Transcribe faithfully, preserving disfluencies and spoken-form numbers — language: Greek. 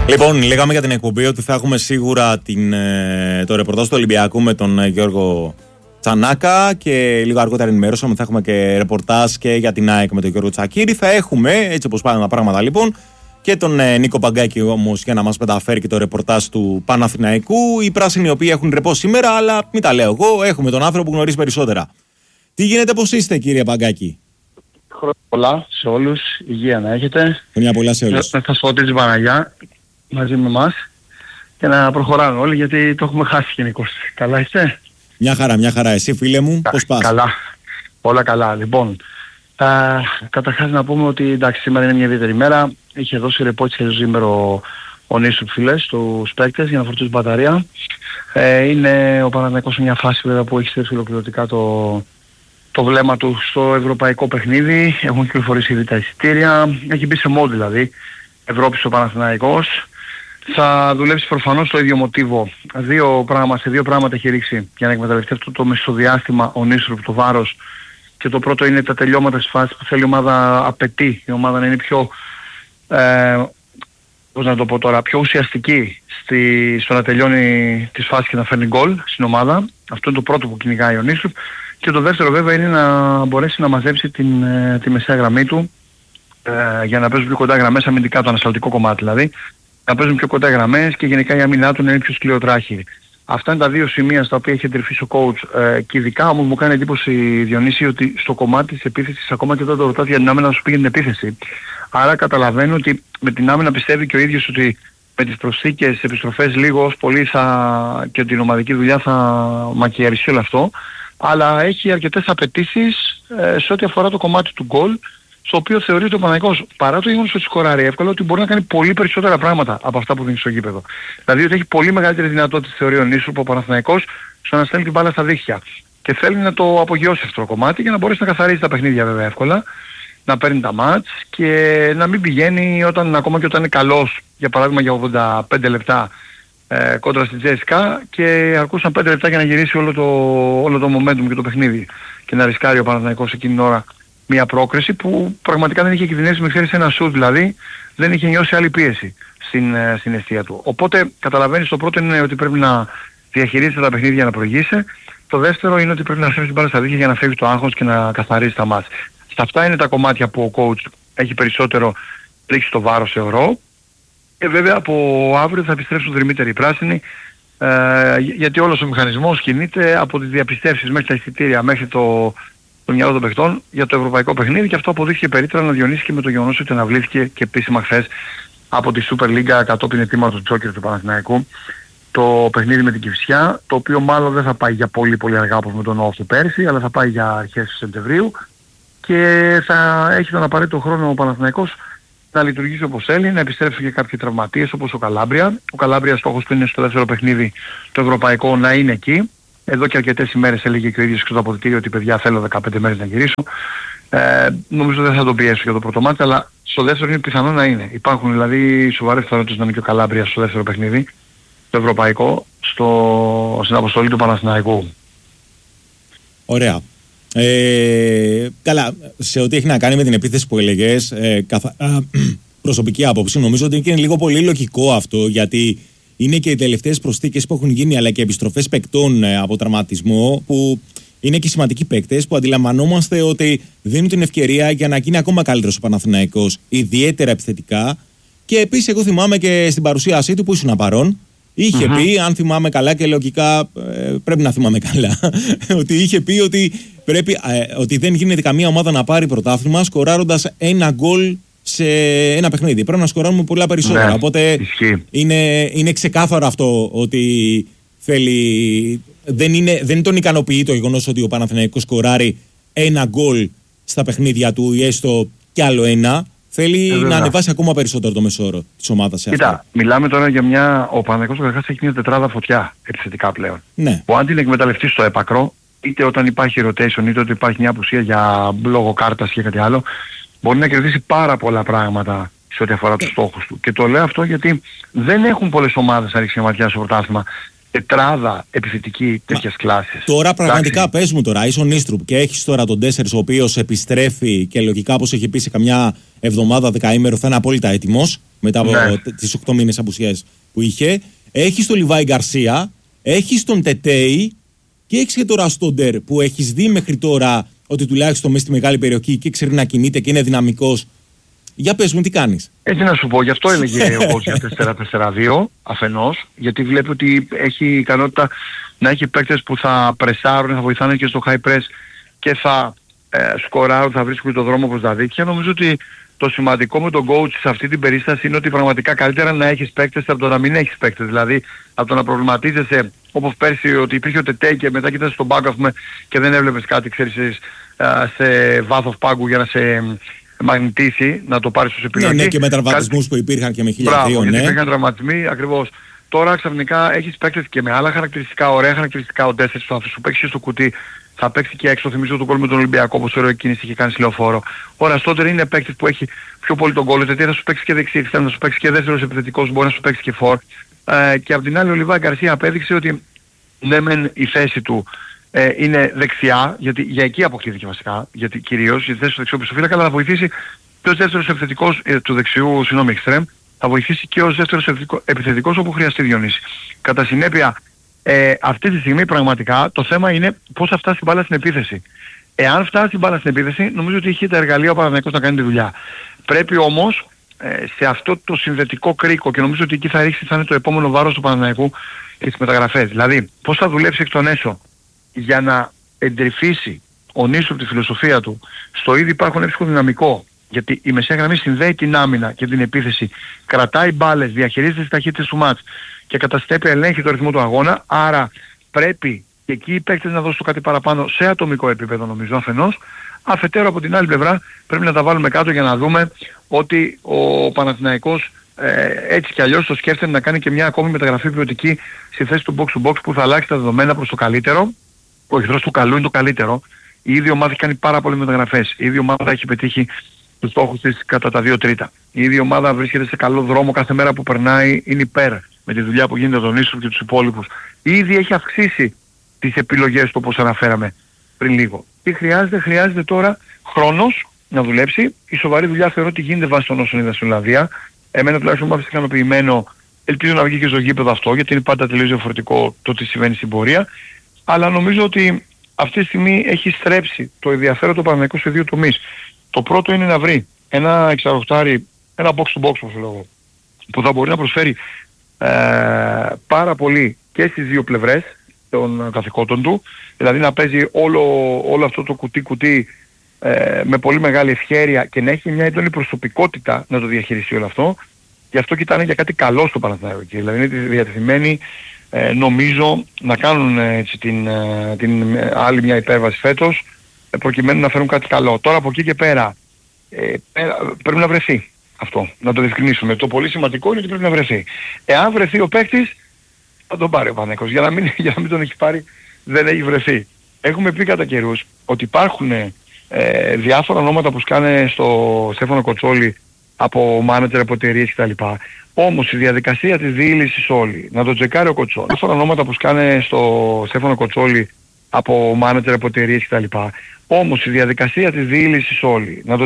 Λοιπόν, λέγαμε για την εκπομπή ότι θα έχουμε σίγουρα την, το ρεπορτάζ του Ολυμπιακού με τον Γιώργο Τσανάκα και λίγο αργότερα ενημερώσαμε θα έχουμε και ρεπορτάζ και για την ΑΕΚ με τον Γιώργο Τσακίρη. Θα έχουμε, έτσι όπως πάνε τα πράγματα λοιπόν, και τον Νίκο Παγκάκη όμως για να μας μεταφέρει και το ρεπορτάζ του Παναθηναϊκού. Οι πράσινοι οι οποίοι έχουν ρεπό σήμερα, αλλά μην τα λέω εγώ, έχουμε τον άνθρωπο που γνωρίζει περισσότερα. Τι γίνεται, πώς είστε κύριε Παγκάκη? Χρόνια πολλά σε όλους, υγεία να έχετε. Χρόνια πολλά σε όλους. Να σας φωτίζει Παναγιά μαζί με εμάς και να προχωράμε όλοι γιατί το έχουμε χάσει γενικώς. Καλά είστε? Μια χαρά, μια χαρά. Εσύ φίλε μου, Κα, πώς πας? Καλά, όλα καλά. Λοιπόν, α, καταρχάς να πούμε ότι εντάξει σήμερα είναι μια ιδιαίτερη μέρα. Είχε δώσει ρεπό και σήμερα ο, ο Νίσου φίλες στους παίκτες για να φορτώσει μπαταρία. Ε, είναι ο Παναθηναϊκός σε μια φάση βέβαια που έχει στρέψει ολοκληρωτικά το, το βλέμμα του στο ευρωπαϊκό παιχνίδι. Έχουν κυκλοφορήσει ήδη τα εισιτήρια. Έχει μπει σε μόντ δηλαδή. Ευρώπης ο Παναθηναϊκός. Θα δουλέψει προφανώς το ίδιο μοτίβο. Δύο πράγμα, σε δύο πράγματα έχει ρίξει για να εκμεταλλευτεί αυτό το μεσοδιάστημα ο Νίστροπ, το βάρος. Και το πρώτο είναι τα τελειώματα της φάσης που θέλει η ομάδα, απαιτεί η ομάδα να είναι πιο, ε, πώς να το πω τώρα, πιο ουσιαστική στη, στο να τελειώνει τις φάσεις και να φέρνει γκολ στην ομάδα. Αυτό είναι το πρώτο που κυνηγάει ο Νίστροπ. Και το δεύτερο βέβαια είναι να μπορέσει να μαζέψει την, ε, τη μεσαία γραμμή του ε, για να παίζουν πιο κοντά γραμμές αμυντικά, το ανασταλτικό κομμάτι δηλαδή. Να παίζουν πιο κοντά γραμμές και γενικά η αμυνά του να είναι πιο σκληροτράχη. Αυτά είναι τα δύο σημεία στα οποία έχει εντρυφήσει ο coach ε, και ειδικά όμως μου κάνει εντύπωση Διονύση ότι στο κομμάτι της επίθεσης ακόμα και όταν το ρωτάς για την άμυνα σου πήγε την επίθεση. Άρα καταλαβαίνω ότι με την άμυνα πιστεύει και ο ίδιος ότι με τις προσθήκες, επιστροφές λίγο ως πολύ θα, και την ομαδική δουλειά θα μακιαριστεί όλο αυτό. Αλλά έχει αρκετές απαιτήσεις ε, σε ό,τι αφορά το κομμάτι του γκολ, στο οποίο θεωρείται ο Παναθηναϊκός, παρά το γεγονός ότι σκοράρει εύκολα, ότι μπορεί να κάνει πολύ περισσότερα πράγματα από αυτά που δίνει στο γήπεδο. Δηλαδή ότι έχει πολύ μεγαλύτερη δυνατότητα, θεωρεί ο Νίσου, ο Παναθηναϊκός, στο να στέλνει την μπάλα στα δίχτυα. Και θέλει να το απογειώσει αυτό το κομμάτι για να μπορέσει να καθαρίζει τα παιχνίδια βέβαια εύκολα, να παίρνει τα μάτς και να μην πηγαίνει όταν, ακόμα και όταν είναι καλός, για παράδειγμα για ογδόντα πέντε λεπτά ε, κόντρα στη Τζέσικα και αρκούσαν πέντε λεπτά για να γυρίσει όλο το, όλο το momentum και το παιχνίδι και να ρισκάρει ο Παναθηναϊκός εκείνη την ώρα μια πρόκριση που πραγματικά δεν είχε κινδυνεύσει με εξαίρεση ένα σουτ, δηλαδή δεν είχε νιώσει άλλη πίεση στην, στην αιστεία του. Οπότε καταλαβαίνεις, το πρώτο είναι ότι πρέπει να διαχειρίζεται τα παιχνίδια για να προηγήσει. Το δεύτερο είναι ότι πρέπει να στρέψει την μπάλα στα δίχτυα για να φεύγει το άγχος και να καθαρίζει τα μάτς. Στα αυτά είναι τα κομμάτια που ο coach έχει περισσότερο ρίξει το βάρος, θεωρώ. Και βέβαια από αύριο θα επιστρέψουν δρυμύτεροι οι πράσινοι, ε, γιατί όλος ο μηχανισμός κινείται από τις διαπιστεύσεις μέχρι τα εισιτήρια, μέχρι το το μυαλό των παιχτών για το ευρωπαϊκό παιχνίδι και αυτό αποδείχθηκε περίτρανα να Διονύσει και με το γεγονός ότι αναβλήθηκε και επίσημα χθες από τη Super League κατόπιν αιτήματος του Τζόκερ του Παναθηναϊκού το παιχνίδι με την Κηφισιά, το οποίο μάλλον δεν θα πάει για πολύ πολύ αργά όπως με τον Όφη πέρσι, αλλά θα πάει για αρχές του Σεπτεμβρίου και θα έχει τον απαραίτητο χρόνο ο Παναθηναϊκός να λειτουργήσει όπως θέλει, να επιστρέψουν και κάποιοι τραυματίες όπως ο Καλάμπρια. Ο Καλάμπρια στόχος του είναι στο δεύτερο παιχνίδι το ευρωπαϊκό να είναι εκεί. Εδώ και αρκετές ημέρες έλεγε και ο ίδιος στο αποδυτήριο ότι παιδιά θέλω δεκαπέντε μέρες να γυρίσω. Ε, νομίζω δεν θα τον πιέσω για το πρώτο μάτι, αλλά στο δεύτερο είναι πιθανό να είναι. Υπάρχουν δηλαδή σοβαρές πιθανότητες να είναι και ο Καλάμπρια στο δεύτερο παιχνίδι, το ευρωπαϊκό, στο, στην αποστολή του Παναθηναϊκού. Ωραία. Ε, καλά, σε ό,τι έχει να κάνει με την επίθεση που έλεγες, ε, καθα... προσωπική άποψη, νομίζω ότι είναι λίγο πολύ λογικό αυτό, γιατί είναι και οι τελευταίες προσθήκες που έχουν γίνει, αλλά και επιστροφές παικτών από τραυματισμό, που είναι και σημαντικοί παίκτες, που αντιλαμβανόμαστε ότι δίνουν την ευκαιρία για να γίνει ακόμα καλύτερος ο Παναθηναϊκός, ιδιαίτερα επιθετικά. Και επίσης, εγώ θυμάμαι και στην παρουσίασή του που ήσουν παρόν, είχε uh-huh. πει, αν θυμάμαι καλά και λογικά ε, πρέπει να θυμάμαι καλά, ότι είχε πει ότι, πρέπει, ε, ότι δεν γίνεται καμία ομάδα να πάρει πρωτάθλημα σκοράροντας ένα γκολ σε ένα παιχνίδι. Πρέπει να σκοράρουμε πολλά περισσότερα. Ναι, οπότε είναι, είναι ξεκάθαρο αυτό ότι θέλει. Δεν, είναι, δεν τον ικανοποιεί το γεγονός ότι ο Παναθηναϊκός σκοράρει ένα γκολ στα παιχνίδια του ή έστω κι άλλο ένα. Θέλει ε, να ανεβάσει ακόμα περισσότερο το μεσόωρο της ομάδας. Κοίτα, αυτό. Μιλάμε τώρα για μια. Ο Παναθηναϊκός καταρχάς έχει μια τετράδα φωτιά επιθετικά πλέον. Ναι. Που αν την εκμεταλλευτεί στο έπακρο, είτε όταν υπάρχει rotation, είτε όταν υπάρχει μια απουσία για λόγω κάρτας και κάτι άλλο, μπορεί να κερδίσει πάρα πολλά πράγματα σε ό,τι αφορά τους στόχους του. Και το λέω αυτό γιατί δεν έχουν πολλές ομάδες να ρίξει μια ματιά στο πρωτάθλημα τετράδα επιθετική τέτοιας κλάσης. Τώρα πραγματικά εντάξει. Πες μου τώρα, είσαι ο Νίστρουπ και έχεις τώρα τον τέσσερις ο οποίος επιστρέφει και λογικά όπως έχει πει σε καμιά εβδομάδα, δεκαήμερο θα είναι απόλυτα έτοιμος. μετά από ναι. τις οκτώ μήνες απουσίας που είχε. Έχεις τον Λιβάη Γκαρσία, έχεις τον Τετέι και έχεις και τον Ραστόντερ που έχεις δει μέχρι τώρα ότι τουλάχιστον μέσα στη μεγάλη περιοχή και ξέρει να κινείται και είναι δυναμικός. Για πες μου, τι κάνεις. Έτσι να σου πω, γι' αυτό έλεγε ο για τέσσερα τέσσερα δύο αφενός, γιατί βλέπει ότι έχει ικανότητα να έχει παίκτες που θα πρεσάρουν, θα βοηθάνε και στο high press και θα ε, σκοράρουν, θα βρίσκουν τον δρόμο προς τα δίκτυα. Νομίζω ότι το σημαντικό με τον coach σε αυτή την περίσταση είναι ότι πραγματικά καλύτερα να έχεις παίκτες από το να μην έχεις παίκτες. Δηλαδή από το να προβληματίζεσαι όπως πέρσι ότι υπήρχε ο Τετέ και μετά κοιτάς στον πάγκο και δεν έβλεπες κάτι, ξέρεις, σε βάθος πάγκου για να σε μαγνητήσει, να το πάρεις ως επιλογή. Ναι, ναι, και με τραυματισμούς που υπήρχαν και με χίλια δύο. Μπράβο, ναι. γιατί υπήρχαν τραυματισμοί, ακριβώς. Τώρα ξαφνικά έχεις παίκτες και με άλλα χαρακτηριστικά, ωραία χαρακτηριστικά. Ο τέσσερις θα σου παίξει στο κουτί, θα παίξει και έξω. Θυμίζω τον κόλ με τον Ολυμπιακό, όπως ωραίο κίνηση είχε κάνει στη Λεωφόρο. Ο Ραστόντερ είναι παίκτης που έχει πιο πολύ τον κόλ, γιατί θα σου παίξει και δεξί, θα σου παίξει και δεύτερος επιθετικός, μπορεί να σου παίξει και φορ. Ε, και από την άλλη ο Λιβάη Γκαρσία απέδειξε ότι ναι μεν η θέση του ε, είναι δεξιά, γιατί για εκεί αποκτήθηκε βασικά, γιατί κυρίως η θέση του δεξιού πισωφύλακα, αλλά θα βοηθήσει και ως δεύτερος επιθετικός ε, του δεξιού, συγγνώμη, εξτρέμ, θα βοηθήσει και ως δεύτερος επιθετικός όπου χρειαστεί, Διονύση. Κατά συνέπεια, ε, αυτή τη στιγμή πραγματικά το θέμα είναι πώς θα φτάσει η μπάλα στην επίθεση. Εάν φτάσει η μπάλα στην επίθεση, νομίζω ότι έχει τα εργαλεία ο Παναθηναϊκός να κάνει τη δουλειά. Πρέπει όμως ε, σε αυτό το συνδετικό κρίκο, και νομίζω ότι εκεί θα ρίξει, θα είναι το επόμενο βάρος του Παναθηναϊκού και τις μεταγραφές. Δηλαδή, πώς θα δουλέψει εκ των έσω για να εντρυφήσει ο Νίσου από τη φιλοσοφία του στο ήδη υπάρχον έψυχο δυναμικό. Γιατί η μεσαία γραμμή συνδέει την άμυνα και την επίθεση, κρατάει μπάλες, διαχειρίζεται τις ταχύτητες του μάτς και κατά συνέπεια ελέγχει το ρυθμό του αγώνα. Άρα πρέπει και εκεί οι παίκτες να δώσουν κάτι παραπάνω σε ατομικό επίπεδο, νομίζω, αφενός. Αφετέρου από την άλλη πλευρά πρέπει να τα βάλουμε κάτω για να δούμε ότι ο Παναθηναϊκός ε, έτσι κι αλλιώς το σκέφτεται να κάνει και μια ακόμη μεταγραφή ποιοτική στη θέση του box to box που θα αλλάξει τα δεδομένα προς το καλύτερο. Ο εχθρός του καλού είναι το καλύτερο. Η ίδια ομάδα έχει κάνει πάρα πολλές μεταγραφές. Η ίδια ομάδα έχει πετύχει τους στόχους της κατά τα δύο τρίτα. Η ίδια ομάδα βρίσκεται σε καλό δρόμο, κάθε μέρα που περνάει είναι υπέρ με τη δουλειά που γίνεται τον Ίσου και τους υπόλοιπους. Η ίδια έχει αυξήσει τις επιλογές του όπως αναφέραμε πριν λίγο. Τι χρειάζεται, χρειάζεται τώρα χρόνος να δουλέψει. Η σοβαρή δουλειά θεωρώ ότι γίνεται βάσει των όσων είδα στην Ολλανδία. Εμένα τουλάχιστον μου άφησε ικανοποιημένο. Ελπίζω να βγει και στο γήπεδο αυτό, γιατί είναι πάντα τελείως διαφορετικό το τι συμβαίνει στην πορεία. Αλλά νομίζω ότι αυτή τη στιγμή έχει στρέψει το ενδιαφέρον του Παναθηναϊκού σε δύο τομείς. Το πρώτο είναι να βρει ένα εξαρροχτάρι, ένα box to box όπως λέω, που θα μπορεί να προσφέρει ε, πάρα πολύ και στις δύο πλευρές των καθηκόντων του, δηλαδή να παίζει όλο, όλο αυτό το κουτί-κουτί ε, με πολύ μεγάλη ευχέρεια και να έχει μια έντονη προσωπικότητα να το διαχειριστεί όλο αυτό. Γι' αυτό κοιτάνε για κάτι καλό στο Παναθηναϊκό, δηλαδή είναι διατεθειμένοι ε, νομίζω να κάνουν έτσι, την, ε, την ε, άλλη μια υπέρβαση φέτος, προκειμένου να φέρουν κάτι καλό. Τώρα από εκεί και πέρα, ε, πέρα πρέπει να βρεθεί αυτό, να το διευκρινίσουμε. Το πολύ σημαντικό είναι ότι πρέπει να βρεθεί. Εάν βρεθεί ο παίκτης, θα τον πάρει ο Παναθηναϊκός. Για να μην, για να μην τον έχει πάρει, δεν έχει βρεθεί. Έχουμε πει κατά καιρούς ότι υπάρχουν ε, διάφορα ονόματα που σκάνε στο Στέφανο Κοτσόλη από μάνατζερ, από εταιρείες κτλ. Όμως η διαδικασία της διήλυσης όλη, να το τσεκάρει ο Κοτσόλη. Διάφορα ονόματα που σκάνε στο Στέφανο Κοτσόλη από μάνατζερ, από εταιρείες κτλ. Όμως η διαδικασία της διήλυσης όλη, να το